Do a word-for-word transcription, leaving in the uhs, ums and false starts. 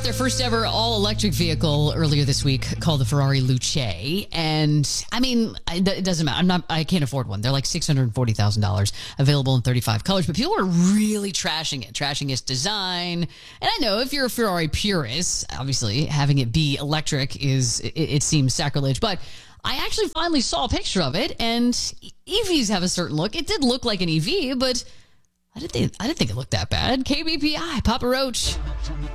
off their first ever all-electric vehicle earlier this week called the Ferrari Luce. And, I mean, it doesn't matter. I'm not, I can't afford one. They're like six hundred forty thousand dollars, available in thirty-five colors. But people are really trashing it, trashing its design. And I know if you're a Ferrari purist, obviously having it be electric is, it, it seems sacrilege. But I actually finally saw a picture of it, and E Vs have a certain look. It did look like an E V, but I didn't think, I didn't think it looked that bad. K B P I, Papa Roach.